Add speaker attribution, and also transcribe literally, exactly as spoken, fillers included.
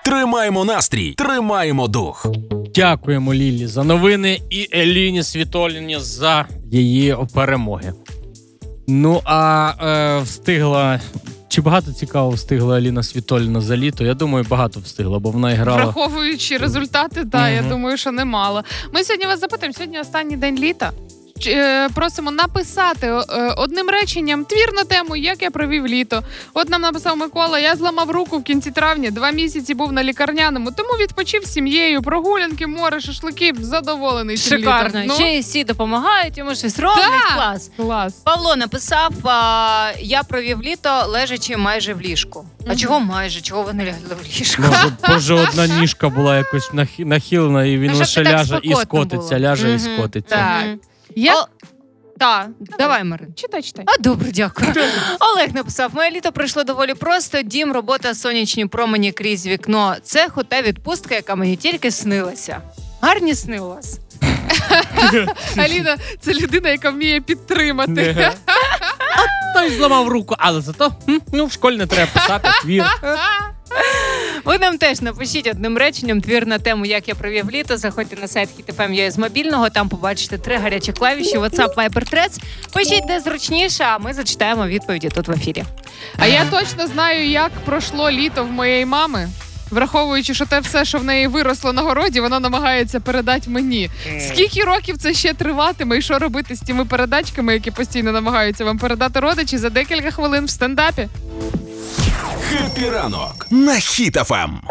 Speaker 1: Тримаємо настрій, тримаємо дух.
Speaker 2: Дякуємо Лілі за новини і Еліні Світоліні за її перемоги. Ну, а е, встигла... Чи багато цікаво встигла Аліна Світоліна за літо? Я думаю, багато встигла, бо вона і грала.
Speaker 3: Враховуючи результати, так,
Speaker 2: Мгм.
Speaker 3: я думаю, що немало. Ми сьогодні вас запитаємо, сьогодні останній день літа. Ч- е, Просимо написати е, одним реченням твір на тему, як я провів літо. От нам написав Микола: я зламав руку в кінці травня, два місяці був на лікарняному, тому відпочив з сім'єю, прогулянки, море, шашлики, задоволений цим
Speaker 4: Шикарно.
Speaker 3: літом.
Speaker 4: Ще й всі допомагають, йому щось роблять.
Speaker 3: Так.
Speaker 4: Клас.
Speaker 3: Клас.
Speaker 4: Павло написав, а, я провів літо, лежачи майже в ліжку. А
Speaker 3: Мгм.
Speaker 4: чого майже? Чого ви не лягли в ліжку?
Speaker 2: Може, може, одна ніжка була якось нахи- нахилена, і він
Speaker 4: Ну, щоб
Speaker 2: лише
Speaker 4: так
Speaker 2: ляже і
Speaker 4: спекотно
Speaker 2: скотиться,
Speaker 4: було.
Speaker 2: ляже і
Speaker 4: Мгм.
Speaker 2: скотиться.
Speaker 3: Так.
Speaker 4: Мгм.
Speaker 3: Я...
Speaker 4: О, Так, давай, Марин.
Speaker 3: Читай, читай.
Speaker 4: А, добре, дякую. Олег написав, моє літо пройшло доволі просто. Дім, робота, сонячні промені крізь вікно. Це хота відпустка, яка мені тільки снилася. Гарні сни у вас.
Speaker 3: Аліна – це людина, яка вміє підтримати.
Speaker 2: Не. А той зламав руку, але зато м, ну, в школі не треба писати твір.
Speaker 4: Ви нам теж напишіть одним реченням твір на тему, як я провів літо. Заходьте на сайт хіт еф ем точка ю а з мобільного, там побачите три гарячі клавіші, WhatsApp, Viber, Threads. Пишіть де зручніше, а ми зачитаємо відповіді тут в ефірі.
Speaker 3: А я точно знаю, як пройшло літо в моєї мами. Враховуючи, що те все, що в неї виросло на городі, вона намагається передати мені. Скільки років це ще триватиме і що робити з тими передачками, які постійно намагаються вам передати родичі за декілька хвилин в стендапі?
Speaker 1: Хеппі ранок на Хіт еф ем.